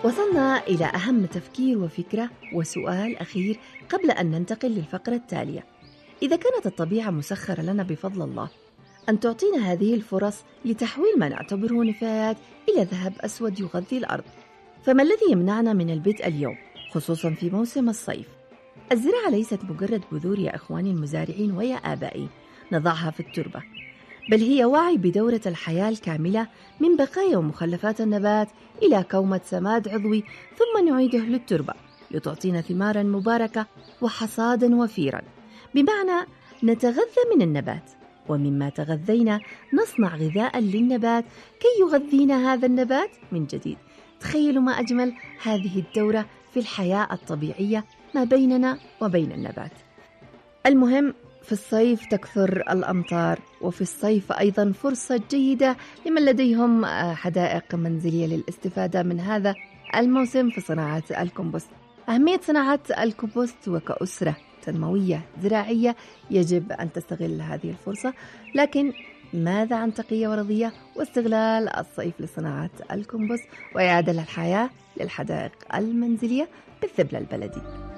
وصلنا إلى أهم تفكير وفكرة وسؤال أخير قبل أن ننتقل للفقرة التالية. إذا كانت الطبيعة مسخرة لنا بفضل الله أن تعطينا هذه الفرص لتحويل ما نعتبره نفايات إلى ذهب أسود يغذي الأرض، فما الذي يمنعنا من البدء اليوم، خصوصا في موسم الصيف؟ الزراعة ليست مجرد بذور يا أخواني المزارعين ويا آبائي نضعها في التربة، بل هي وعي بدورة الحياة الكاملة من بقايا ومخلفات النبات إلى كومة سماد عضوي، ثم نعيده للتربة لتعطينا ثمارا مباركة وحصادا وفيرا. بمعنى نتغذى من النبات، ومما تغذينا نصنع غذاء للنبات كي يغذينا هذا النبات من جديد. تخيلوا ما أجمل هذه الدورة في الحياة الطبيعية ما بيننا وبين النبات. المهم في الصيف تكثر الأمطار، وفي الصيف أيضا فرصة جيدة لمن لديهم حدائق منزلية للاستفادة من هذا الموسم في صناعة الكمبوست. أهمية صناعة الكمبوست وكأسرة تنموية زراعية يجب أن تستغل هذه الفرصة، لكن ماذا عن تقية ورضية واستغلال الصيف لصناعة الكمبوست وإعادة الحياة للحدائق المنزلية بالذبل البلدي؟